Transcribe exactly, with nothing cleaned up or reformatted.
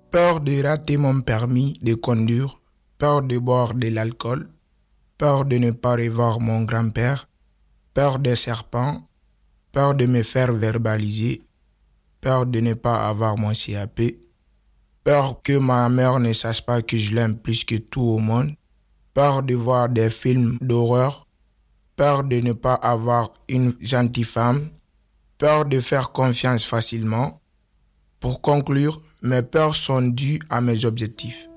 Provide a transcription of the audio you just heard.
Peur de rater mon permis de conduire, peur de boire de l'alcool, peur de ne pas revoir mon grand-père, peur des serpents, peur de me faire verbaliser, peur de ne pas avoir mon C A P, peur que ma mère ne sache pas que je l'aime plus que tout au monde, peur de voir des films d'horreur, peur de ne pas avoir une gentille femme, peur de faire confiance facilement. Pour conclure, mes peurs sont dues à mes objectifs.